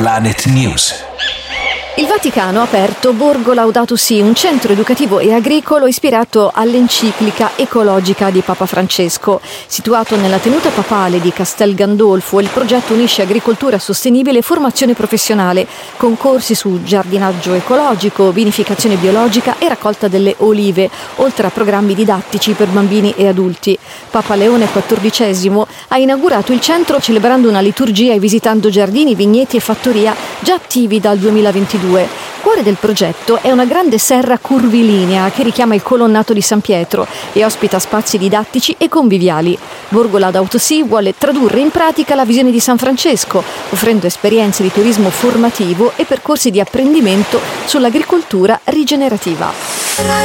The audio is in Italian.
Planet News. Il Vaticano ha aperto Borgo Laudato Si, un centro educativo e agricolo ispirato all'enciclica ecologica di Papa Francesco. Situato nella tenuta papale di Castel Gandolfo, il progetto unisce agricoltura sostenibile e formazione professionale, con corsi su giardinaggio ecologico, vinificazione biologica e raccolta delle olive, oltre a programmi didattici per bambini e adulti. Papa Leone XIV ha inaugurato il centro celebrando una liturgia e visitando giardini, vigneti e fattoria già attivi dal 2022. Cuore del progetto è una grande serra curvilinea che richiama il colonnato di San Pietro e ospita spazi didattici e conviviali. Borgo Laudato Si vuole tradurre in pratica la visione di San Francesco, offrendo esperienze di turismo formativo e percorsi di apprendimento sull'agricoltura rigenerativa.